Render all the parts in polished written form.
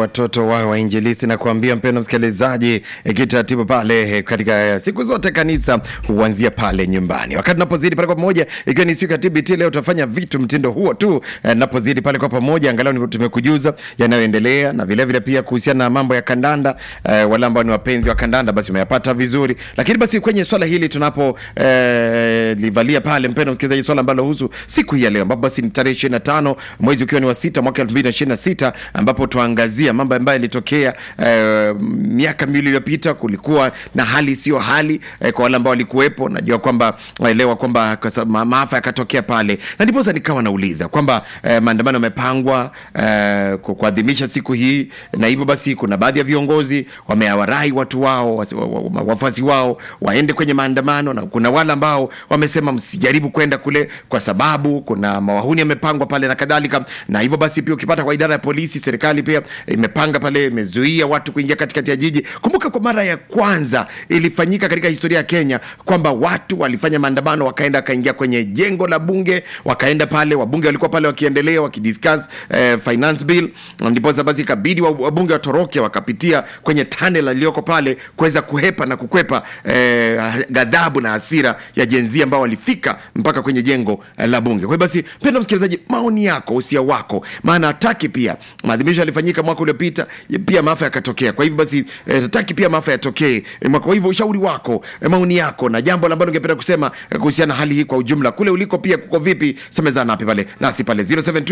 watoto wao wainjilisti na kuambia mpendwa msikilizaji, kitaratibu pale katika siku zote kanisa huanzia pale nyumbani. Wakati tunapozidi pale kwa pamoja, ikiwa ni siku ya TBT, leo tutafanya vitu mtindo huo tu. Tunapozidi pale kwa pamoja, angalau tumekujuza yanayoendelea na vile vile pia kuhusiana na mambo ya kandanda. Wale ambao ni wapenzi wa kandanda basi umeyapata vizuri. Lakini basi kwenye swala hili tunapo livalia pale mpendwa msikilizaji, swala ambalo husu siku hii ya leo, ambapo basi ni tarehe 25 mwezi ukiwa ni wa 6 mwaka 2026, ambapo tuangazia mambo ambayo yalitokea miaka miwili iliyopita. Kulikuwa na hali sio hali kwa wale ambao walikuwepo. Najua kwamba waelewa kwamba maafa yakatokea pale, na ndipo sasa nikawa nauliza kwamba maandamano yamepangwa kuadhimisha siku hii, na hivyo basi kuna baadhi ya viongozi wamewarai watu wao, wafuasi wao waende kwenye maandamano, na kuna wale ambao wamesema msijaribu kwenda kule kwa sababu kuna mawahuni yamepangwa pale na kadhalika. Na hivyo basi pia ukipata kwa idara ya polisi, serikali pia imepanga pale, imezuia watu kuingia katikati ya jiji. Kumbuka kwa mara ya kwanza ilifanyika katika historia ya Kenya kwamba watu walifanya maandamano, wakaingia kwenye jengo la bunge, wakaenda pale, wabunge walikuwa pale wakiendelea wakidiscuss finance bill, ndipo basi ikabidi wabunge watoroke, wakapitia kwenye tunnel iliyoko pale kuweza kuhepa na kukwepa ghadhabu na hasira ya jenzi ambao walifika mpaka kwenye jengo la bunge. Kwa hiyo basi mpendwa msikilizaji, maoni yako, usia wako, maana hataki pia maadhimisho yalifanyika mwaka uliopita pia maafa yakatokea. Kwa hivyo basi hataki pia maafa yatokee. Kwa hivyo ushauri wako, maoni yako na jambo ambalo ungependa kusema kuhusiana na hali hii kwa ujumla, kule uliko pia kuko vipi, semezana hapo pale nasi pale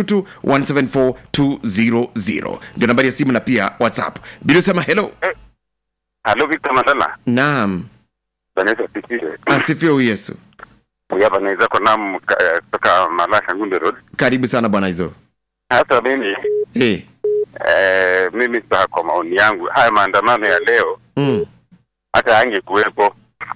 0722174200 ndio nambari ya simu, na pia WhatsApp. Bila sema hello. Hello Victor Mandala. Naam. Banaweza kusikia. Asifiwe Yesu. Hapa naweza kwa kutoka Malaka Ngunde Road. Karibu sana bwana hizo. Hata mimi mimi sasa kwa maoni yangu, haya maandamano ya leo hata angekuwepo.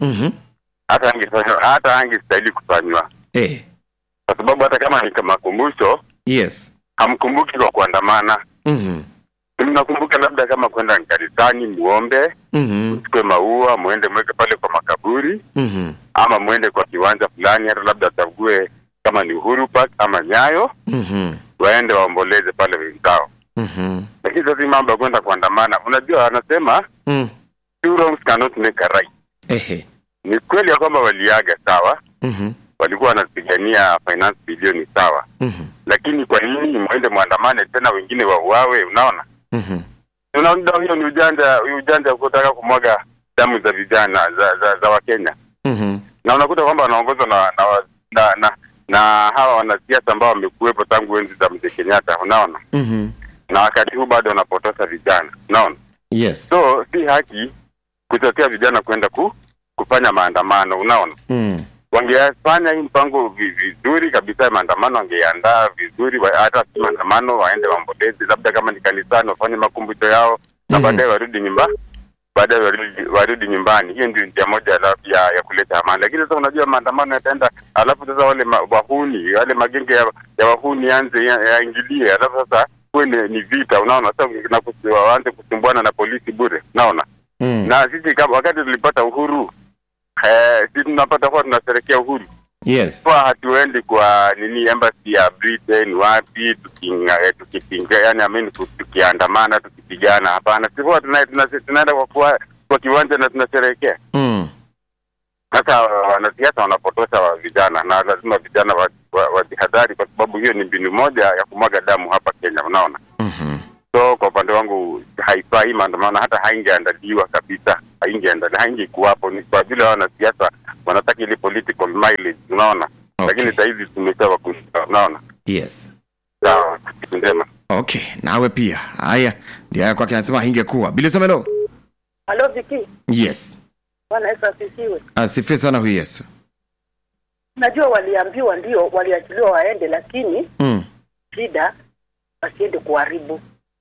Hata angestahili kufanywa. Kwa sababu hata kama ni kama kumbusho, hamkumbuki kwa kuandamana. Mnakumbuka labda kama kwenda kanisani muombe, mchukue maua muende mweke pale kwa makaburi, ama muende kwa kiwanja fulani, hata labda chague kama ni Uhuru Park ama Nyayo, waende waomboleze pale wenzao. Lakini sasa mambo ya kwenda kuandamana, unajua anasema two wrongs cannot make a right. Ni kweli ya kwamba waliaga sawa, walikuwa wanapigania finance bilioni sawa, lakini kwa nini muende muandamane tena wengine wauawe? Unaona? Unaona hiyo ni ujanja kutaka kumwaga damu za vijana za Wakenya. Na unakuta kwamba wanaongozwa na hawa wanasiasa ambao wamekuwepo tangu enzi za Mzee Kenyatta, unaona? Na wakati huu bado wanapotosha vijana, unaona? So si haki kutetea vijana kwenda kufanya maandamano, unaona? Wangefanya hii mpango vizuri kabisa, maandamano wangeandaa vizuri, hata maandamano waende waomboleze, labda kama ni kanisani wafanye makumbusho yao, na baadaye warudi nyumbani. Hiyo ndio njia moja ya kuleta amani. Lakini sasa unajua maandamano yataenda, alafu sasa wale wahuni, wale magenge ya wahuni yaingilie, alafu sasa kuwe ni vita, unaona? Sasa waanze kusumbuana na polisi bure, unaona? Na sisi wakati tulipata uhuru, sisi tunapata kwa tunasherehekea uhuru. Kwa hatuendi kwa embassy ya Britain wapi tukipinga, yani tukiandamana tukipigana, hapana. Sisi tunaenda kwa kiwanja na tunasherehekea. Sasa wanasiasa wanapotosha vijana, na lazima vijana wajihadhari, kwa sababu hiyo ni mbinu moja ya kumwaga damu hapa Kenya, unaona? So kwa upande wangu haifai maandamano, hata haingeandaliwa kabisa, haingekuwapo. Ni kwa vile wanasiasa wanataka ile political mileage, unaona? Lakini sasa hivi tumeshawa kushika, unaona? Sawa, ndema. Nawe pia. Haya, ndio kwa anasema haingekuwa. Bila sema hello. Hello Viki. Bwana Yesu asifiwe. Asifiwe sana huyu Yesu. Najua waliambiwa ndio waliachiliwa waende, lakini shida wasiende kuharibu.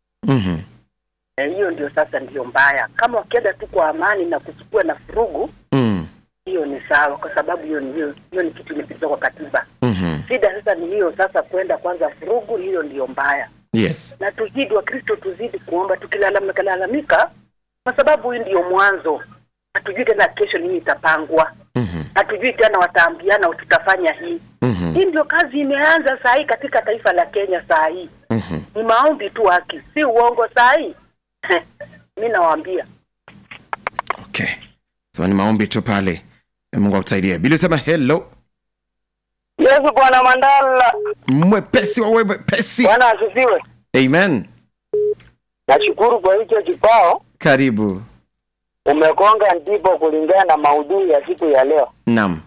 Hiyo ndio sasa ndio mbaya. Kama wakienda tu kwa amani na kuchukua na furugu, hiyo ni sawa, kwa sababu hiyo ni kitu kimepitwa kwa katiba. Shida sasa ni hiyo sasa, kwenda kwanza furugu, hiyo ndio mbaya. Na tuzidi wa Kristo, tuzidi kuomba, tukilalamika, kwa sababu hii ndio mwanzo. Hatujui tena kesho nini itapangwa. Hatujui tena wataambiana tutafanya hii. Hii ndio kazi imeanza saa hii katika taifa la Kenya saa hii. Ni maombi tu, haki, si uongo saa hii. Mimi nawaambia. Okay. So ni maombi tu pale. Mungu akusaidie. Bila sema hello. Yesu Bwana Mandala. Mwepesi wa wewe pesi. Bwana asifiwe. Amen. Nashukuru kwa hicho kipao. Karibu. Umekonga ndipo kulingana na maudhui ya siku ya leo. Naam.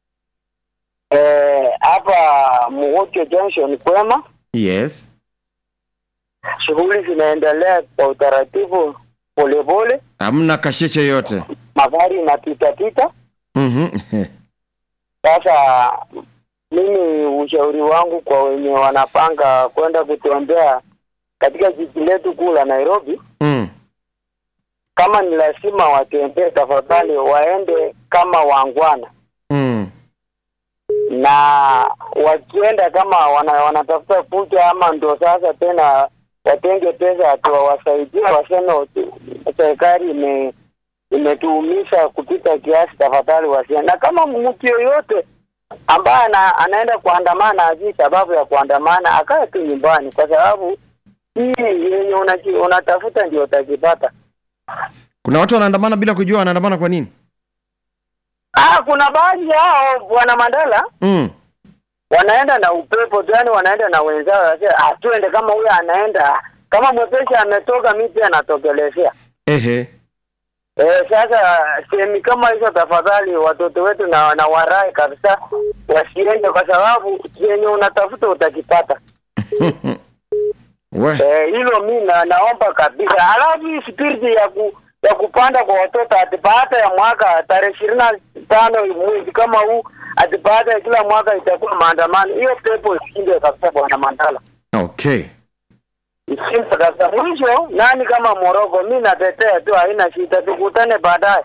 Hapa Muhocho Junction kwema. Yes. Shughuli zinaendelea kwa utaratibu polepole. Hamna kasheshe yote. Magari yanapita. Sasa mimi ushauri wangu kwa wenye wanapanga kwenda kutembea katika jiji letu kuu la Nairobi. Kama ni lazima watembee, tafadhali waende kama wangwana. Na wakienda kama wanatafuta fuja ama ndo sasa tena watenge pesa tuwasaidie, waseme serikali imetuumisha kupita kiasi, tafadhali wasiende. Na kama mtu yoyote ambaye anaenda kuandamana ajui sababu ya kuandamana, akae tu nyumbani, kwa sababu hii yenye unatafuta ndio utakipata. Kuna watu wanaandamana bila kujua wanaandamana kwa nini? Kuna baadhi yao Bwana Mandala wanaenda na upepo, yani wanaenda na wenzao, wasema tuende kama huyo anaenda, kama mwepesi ametoka mimi anatokelezea. Sasa semi kama hizo, tafadhali watoto wetu na warai kabisa wasiende, kwa sababu yenye unatafuta utakipata. Hilo mimi naomba kabisa. Alafu spirit ya kupanda kwa watoto atipata ya mwaka tarehe 25 mwezi kama huu, atipata ya kila mwaka itakuwa maandamano. Hiyo pepo isinde kabisa Bwana Mandala. Okay. Isinde kabisa. Mwisho nani kama Moroko, mimi natetea tu, haina shida, tukutane baadaye.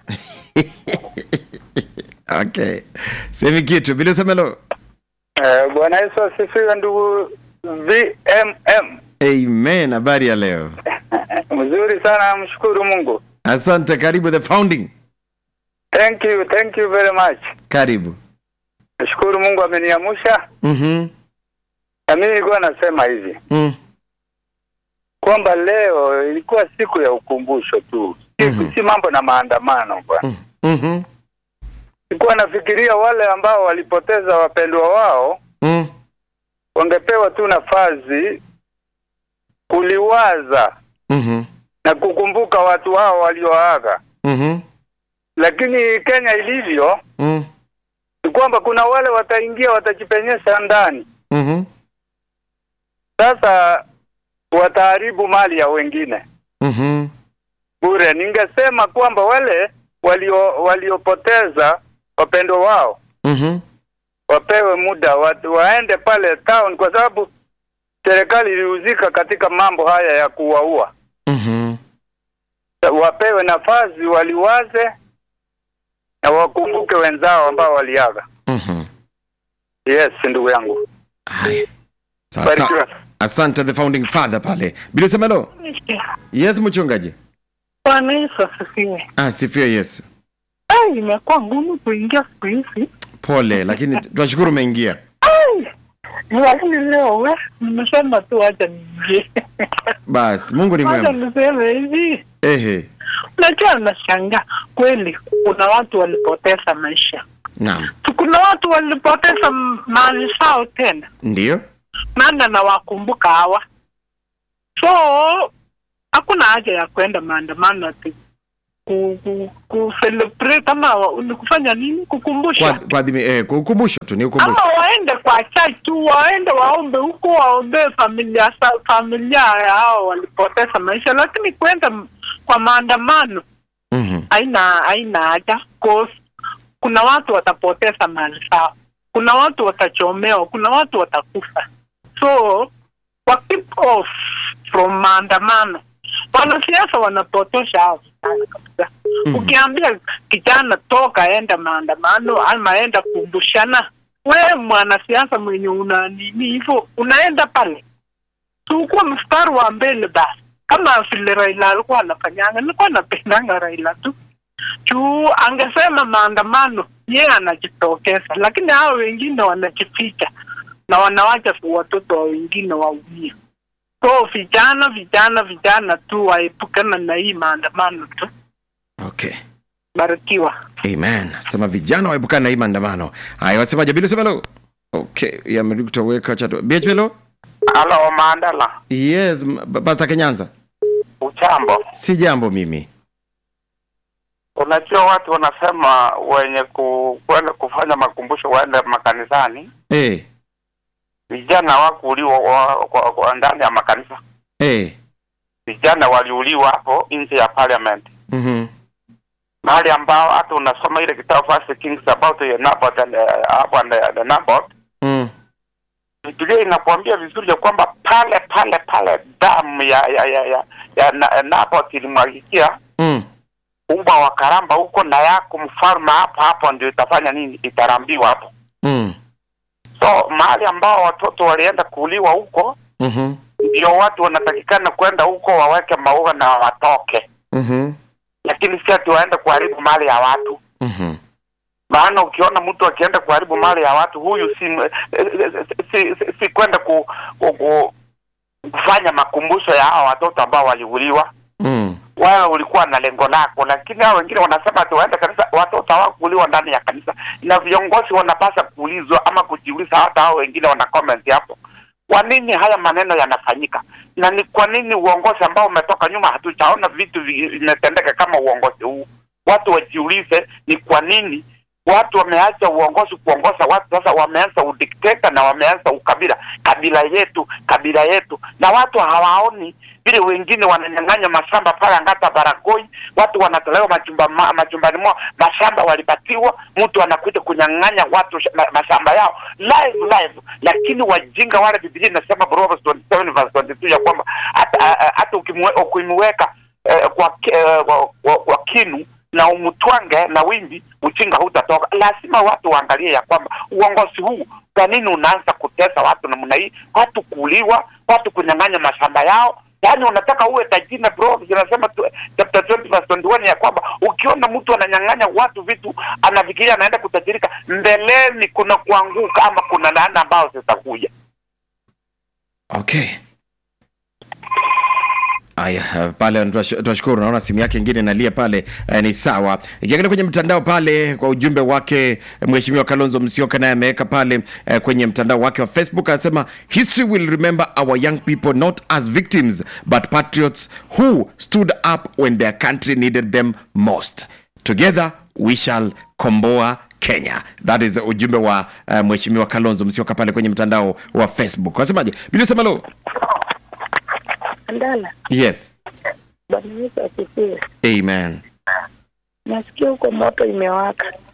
Okay. Sema kitu bila semelo. Bwana Yesu asifiwe ndugu VMM. Amen. Habari ya leo? Mzuri sana, mshukuru Mungu. Asante, karibu the founding. Thank you very much. Karibu. Mshukuru Mungu ameniamsha. Na mimi nilikuwa nasema hivi. Kwamba leo ilikuwa siku ya ukumbusho tu. Si mambo na maandamano bwana. Nilikuwa nafikiria wale ambao walipoteza wapendwa wao wangepewa tu nafasi kuliwaza na kukumbuka watu hao walioaga. Lakini Kenya ilivyo ni kwamba kuna wale wataingia watajipenyesha ndani. Sasa wataharibu mali ya wengine. Bure. Ningesema kwamba wale waliopoteza wapendwa wao wapewe muda waende pale town, kwa sababu serikali ilihusika katika mambo haya ya kuwaua. Wapewe nafasi waliwaze na wakumbuke wenzao ambao waliaga. Yes, ndugu yangu. Hai. Sasa asante the founding father pale. Bila semelo. Yes, mchungaji. Bwana Yesu asifiwe. Asifiwe Yesu. Imekuwa ngumu kuingia siku hizi. Pole, lakini tunashukuru umeingia. Lakini leo nimesema tu acha niingie. Basi, Mungu ni mwema. Acha niseme hivi. Unajua nashangaa kweli kuna watu walipoteza maisha. Naam. Kuna watu walipoteza mali zao tena. Ndio. Maana na wakumbuka hawa. So hakuna haja ya kwenda maandamano ati ku celebrate kama kufanya nini, kukumbusha. Kukumbusha tu ni kukumbusha. Ama waende kwa church tu, waende waombe huko, waombe familia hao walipoteza maisha, lakini kwenda kwa maandamano haina haja, cause kuna watu watapoteza mali zao, kuna watu watachomewa, kuna watu watakufa. So wa keep off from maandamano. Wanasiasa wanapotosha hao kabisa. Ukiambia kijana toka enda maandamano ama enda kumbushana, wewe mwanasiasa mwenye una nini hivyo unaenda pale tukua mstari wa mbele basi, kama vile Raila alikuwa anafanyanga. Nilikuwa napendanga Raila tu angesema maandamano, yeye anajitokeza, lakini hao wengine wanajificha na wanawacha watoto wa wengine waumie. So vijana tu waepukana na hii maandamano tu. Okay. Barikiwa. Amen. Sema vijana waepukana na hii maandamano. Haya, wasemaje bila sema lo? Okay, ya mlikutoweka chat. BHLO? Halo Mandala. Yes, Pastor Kenyanza. Uchambo. Si jambo mimi. Unajua watu wanasema wenye kwenda kufanya makumbusho waende makanisani. Vijana hawakuuliwa kwa ndani ya makanisa. Vijana waliuliwa hapo nje ya parliament. Mahali ambao hata unasoma ile kitabu First Kings about the Naboth and the Naboth. Biblia inakuambia vizuri ya kwamba pale damu ya Naboth ilimwagikia. Umba wa karamba huko na yako mfalme hapo ndio itafanya nini? Itarambiwa hapo. So mahali ambao watoto walienda kuuliwa huko, ndio watu wanatakikana kwenda huko waweke maua na watoke. Lakini si ati waende kuharibu mali ya watu. Maana ukiona mtu akienda kuharibu mali ya watu, huyu si kwenda kufanya makumbusho ya hao watoto ambao waliuliwa. Wao ulikuwa na lengo lako, lakini hao wengine wanasema ati waende kanisa, watoto hawakuuliwa ndani ya kanisa. Na viongozi wanapaswa kuulizwa ama kujiuliza, hata hao wengine wana comment hapo. Kwa nini haya maneno yanafanyika? Na ni kwa nini uongozi ambao umetoka nyuma hatujaona vitu vinatendeka kama uongozi huu? Watu wajiulize ni kwa nini watu wameacha uongozi kuongoza watu, sasa wameanza udikteta na wameanza ukabila, kabila yetu, na watu hawaoni vile wengine wananyang'anya mashamba pale Angata Baragoi, watu wanatolewa majumbani mwao, mashamba walipatiwa, mtu anakuja kunyang'anya watu mashamba yao live. Lakini wajinga wale, Biblia inasema Proverbs 27:22 ya kwamba hata ukimweka kwa kinu na umutwange na wimbi, mchinga hutatoka. Lazima watu waangalie ya kwamba uongozi huu, kwa nini unaanza kutesa watu namna hii, watu kuuliwa, watu kunyang'anya mashamba yao. Yaani unataka uwe tajiri, na bro zinasema chapter 20:21 ya kwamba ukiona mtu ananyang'anya watu vitu, anafikiria anaenda kutajirika, mbeleni kuna kuanguka ama kuna laana ambao zitakuja. Okay. Aya, pale tunashukuru, naona simu yake nyingine inalia pale, ni sawa. Ikiangalia kwenye mtandao pale kwa ujumbe wake, Mheshimiwa Kalonzo Musyoka naye ameweka pale kwenye mtandao wake wa Facebook, anasema history will remember our young people not as victims but patriots who stood up when their country needed them most. Together we shall komboa Kenya. That is ujumbe wa Mheshimiwa Kalonzo Musyoka pale kwenye mtandao wa Facebook. Wasemaje? Bila sema lo. Andala. Yes. Bwana Yesu asifiwe. Amen. Nasikia huko moto imewaka.